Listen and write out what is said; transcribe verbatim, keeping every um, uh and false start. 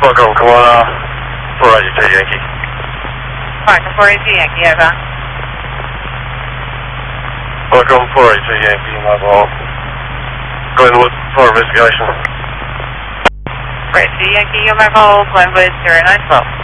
Welcome, come on, uh, four eighty-two Yankee. Welcome, four eighty-two Yankee, over. Welcome, four eighty-two Yankee, my fault. Glenwood for investigation. four eighty-two Yankee, you're my fault, Glenwood, zero nine twelve.